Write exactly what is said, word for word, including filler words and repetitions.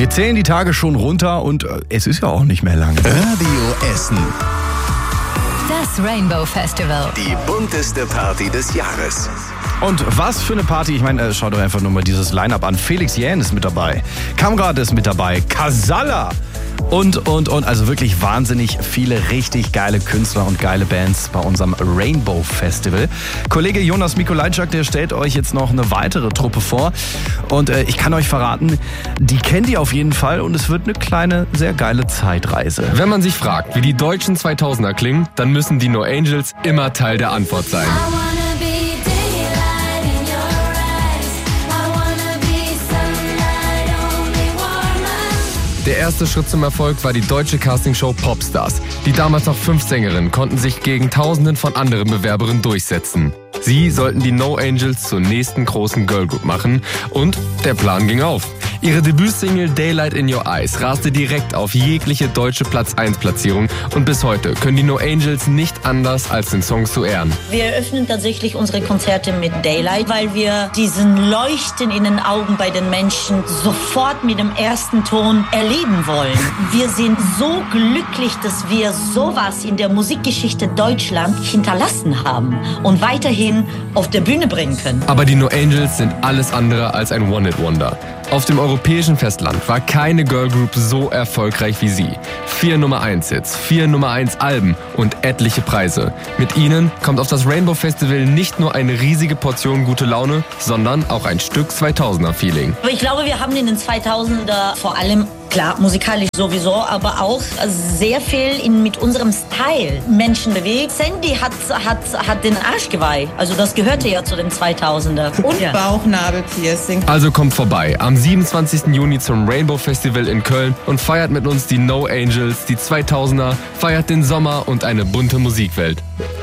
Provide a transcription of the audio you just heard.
Wir zählen die Tage schon runter und es ist ja auch nicht mehr lange. Radio Essen. Das Rainbow Festival. Die bunteste Party des Jahres. Und was für eine Party. Ich meine, schaut doch einfach nur mal dieses Line-Up an. Felix Jähn ist mit dabei. Kamrat ist mit dabei. Casalla. Und, und, und. Also wirklich wahnsinnig viele richtig geile Künstler und geile Bands bei unserem Rainbow Festival. Kollege Jonas Mikolajczak, der stellt euch jetzt noch eine weitere Truppe vor. Und äh, ich kann euch verraten, die kennt ihr auf jeden Fall. Und es wird eine kleine, sehr geile Zeitreise. Wenn man sich fragt, wie die deutschen zweitausender klingen, dann müssen die No Angels immer Teil der Antwort sein. Der erste Schritt zum Erfolg war die deutsche Castingshow Popstars. Die damals noch fünf Sängerinnen konnten sich gegen Tausenden von anderen Bewerberinnen durchsetzen. Sie sollten die No Angels zur nächsten großen Girlgroup machen und der Plan ging auf. Ihre Debütsingle Daylight in Your Eyes raste direkt auf jegliche deutsche Platz eins Platzierung und bis heute können die No Angels nicht anders, als den Song zu ehren. Wir eröffnen tatsächlich unsere Konzerte mit Daylight, weil wir diesen Leuchten in den Augen bei den Menschen sofort mit dem ersten Ton erleben wollen. Wir sind so glücklich, dass wir sowas in der Musikgeschichte Deutschland hinterlassen haben und weiterhin auf der Bühne bringen können. Aber die No Angels sind alles andere als ein One-Hit-Wonder. Auf dem europäischen Festland war keine Girlgroup so erfolgreich wie sie. Vier Nummer eins Hits, vier Nummer eins Alben und etliche Preise. Mit ihnen kommt auf das Rainbow Festival nicht nur eine riesige Portion gute Laune, sondern auch ein Stück zweitausender Feeling. Ich glaube, wir haben in den zweitausender vor allem, klar, musikalisch sowieso, aber auch sehr viel in, mit unserem Style Menschen bewegt. Sandy hat, hat, hat den Arschgeweih, also das gehörte ja zu den zweitausender. Und ja. Bauchnabelpiercing. Also kommt vorbei am siebenundzwanzigsten Juni zum Rainbow Festival in Köln und feiert mit uns die No Angels, die zweitausender, feiert den Sommer und eine bunte Musikwelt.